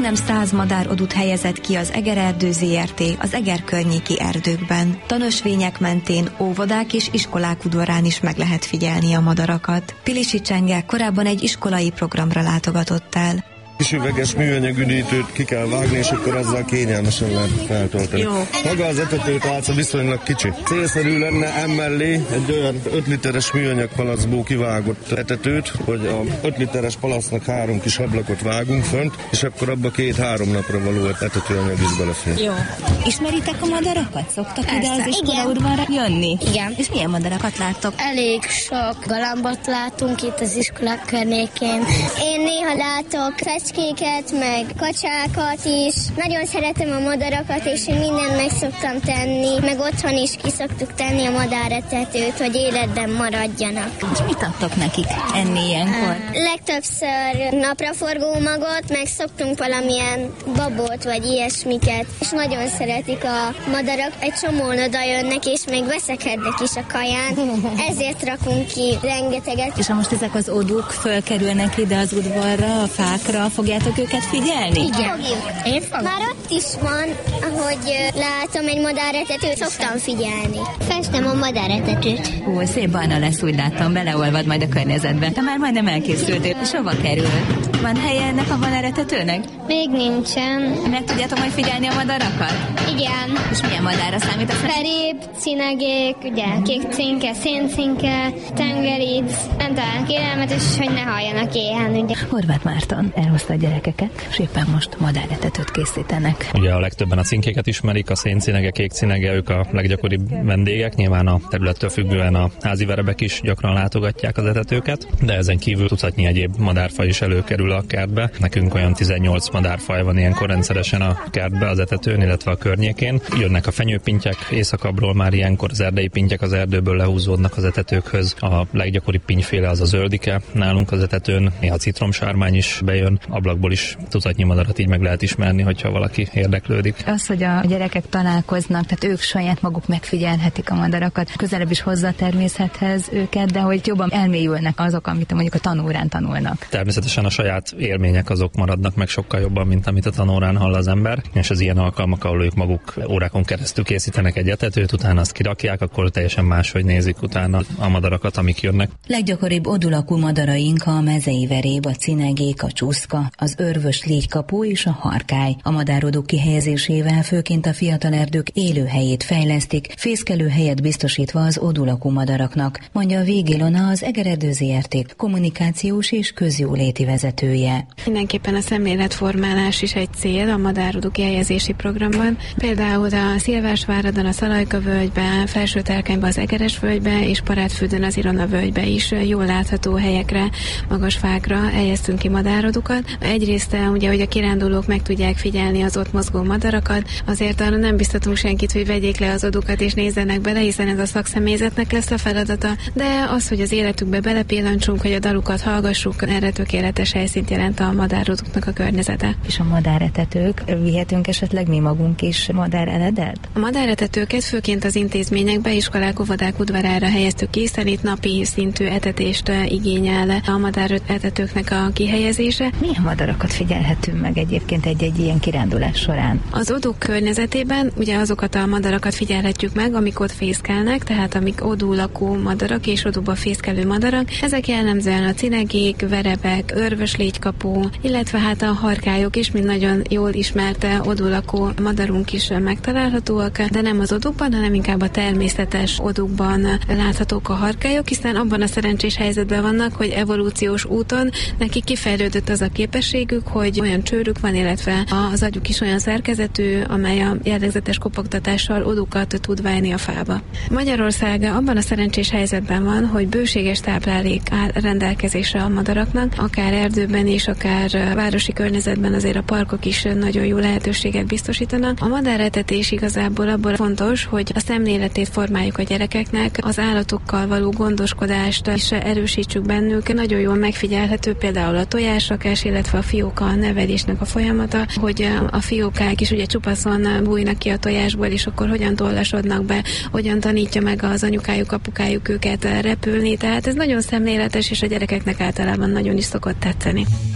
Csaknem 100 madárodút helyezett ki az Egererdő Zrt. Az Eger környéki erdőkben. Tanösvények mentén, óvodák és iskolák udvarán is meg lehet figyelni a madarakat. Pilisi Csenge korábban egy iskolai programra látogatott el. Kis üveges műanyag üdítőt ki kell vágni, és akkor azzal kényelmesen lehet feltölteni. Jó. Maga az etetőtálca viszonylag kicsi. Célszerű lenne emellé egy olyan 5 literes műanyag palacból kivágott etetőt, hogy a 5 literes palacnak 3 kis ablakot vágunk fönt, és akkor abba 2-3 napra való etetőanyag is belefér. Jó. Ismeritek a madarakat? Szoktak ide az iskola udvarra jönni? Igen. És milyen madarakat láttok? Elég sok galambot látunk itt az iskolák környékén. Én néha látok fecskéket, meg kacsákat is. Nagyon szeretem a madarakat, és én mindent meg szoktam tenni, meg otthon is ki szoktuk tenni a madáretetőt, hogy életben maradjanak. És mit adtok nekik enni ilyenkor? Legtöbbször napraforgó magot, meg szoktunk valamilyen babot, vagy ilyesmiket, és nagyon szeretik a madarak. Egy csomón oda jönnek, és még veszekednek is a kaján, ezért rakunk ki rengeteget. És ha most ezek az odúk fölkerülnek ide az udvarra, a fákra, fogjátok őket figyelni? Igen. Fogjuk. Én fogom. Már ott is van, ahogy látom egy madáretetőt, szoktam figyelni. Festem a madáretetőt. Ó, szép barna lesz, úgy látom, beleolvad majd a környezetbe. Te már majdnem elkészültél. És hova kerül? Van helye ennek a madáretetőnek? Még nincsen. Meg tudjátok majd figyelni a madarakat? Igen. És milyen madárra számít a Feréb, cinegék, ugye, kék cinke, széncinke, tengeric, nem talán kérelmetes, hogy ne halljanak éhen, ugye. Horváth Márton elhozta a gyerekeket, és éppen most madáretetőt készítenek. Ugye a legtöbben a cinkéket ismerik, a széncinege, kék cinege, ők a leggyakoribb vendégek, nyilván a területtől függően a házi verebek is gyakran látogatják az etetőket, de ezen kívül tucatnyi egyéb madárfaj is előkerül a kertbe. Nekünk olyan 18 madárfaj van ilyenkor rendszeresen a kertbe, az etetőn, illetve a környékén. Jönnek a fenyőpintyek északabbról, már ilyenkor az erdei pintyek az erdőből lehúzódnak az etetőkhöz. A leggyakoribb pintyféle az a zöldike nálunk az etetőn, néha citromsármány is bejön, ablakból is tucatnyi madarat így meg lehet ismerni, hogyha valaki érdeklődik. Az, hogy a gyerekek találkoznak, tehát ők saját maguk megfigyelhetik a madarakat, közelebb is hozza a természethez őket, de hogy jobban elmélyülnek azok, amit mondjuk a tanórán tanulnak. Természetesen a saját élmények azok maradnak meg sokkal jobban, mint amit a tanórán hall az ember, és az ilyen alkalmak, ahol ők maguk órákon keresztül készítenek egy etetőt, utána azt kirakják, akkor teljesen máshogy nézik utána a madarakat, amik jönnek. Leggyakoribb odulakú madaraink a mezei veréb, a cinegék, a csúszka, az örvös légykapó és a harkály. A madárodók kihelyezésével főként a fiatal erdők élőhelyét fejlesztik, fészkelőhelyet biztosítva az odulakú madaraknak, mondja Vég Ilona, az Egererdő Zrt. Kommunikációs és közjóléti vezetője. Mindenképpen a szemléletformálás is egy cél a madárodó kihelyezési programban. Például a Szilvásváradon, a Szalajka-völgyben, Felső-Telkányban, az Egeresvölgyben és Parádfürdőn az Ilona-völgyben is jól látható helyekre, magas fákra helyeztünk ki madárodukat. Egyrészt ugye, hogy a kirándulók meg tudják figyelni az ott mozgó madarakat, azért arra nem biztatunk senkit, hogy vegyék le az odukat és nézzenek bele, hiszen ez a szakszemélyzetnek lesz a feladata, de az, hogy az életükbe belepillantsunk, hogy a dalukat hallgassuk, erre tökéletes helyszínt jelent a madároduknak a környezete. És a madáretetők, vihetünk esetleg mi magunk is madáreredet? A madáretetőket főként az intézményekbe, iskolák, óvodák udvarára helyeztük ki, hiszen itt napi szintű etetést igényel a madáretetőknek a kihelyezése. Milyen madarakat figyelhetünk meg egyébként egy ilyen kirándulás során? Az odúk környezetében ugye azokat a madarakat figyelhetjük meg, amik ott fészkelnek, tehát amik odú lakó madarak és odúba fészkelő madarak. Ezek jellemzően a cinegék, verebek, örvös légykapó, illetve hát a harkályok is, mint nagyon jól ismerte odú lakó madarunk is megtalálhatóak, de nem az odúkban, hanem inkább a természetes odúkban láthatók a harkályok, hiszen abban a szerencsés helyzetben vannak, hogy evolúciós úton neki kifejlődött az a képességük, hogy olyan csőrük van, illetve az agyuk is olyan szerkezetű, amely a jellegzetes kopogtatással odúkat tud vájni a fába. Magyarország abban a szerencsés helyzetben van, hogy bőséges táplálék áll rendelkezésre a madaraknak, akár erdőben és akár városi környezetben azért a parkok is nagyon jó lehetőséget biztosítanak. A madáretetés igazából abból fontos, hogy a szemléletét formáljuk a gyerekeknek, az állatokkal való gondoskodást is erősítsük bennük. Nagyon jól megfigyelhető például a tojásrakás, illetve a fióka nevelésnek a folyamata, hogy a fiókák is ugye csupaszon bújnak ki a tojásból, és akkor hogyan tollasodnak be, hogyan tanítja meg az anyukájuk, apukájuk őket repülni. Tehát ez nagyon szemléletes, és a gyerekeknek általában nagyon is szokott tetszeni.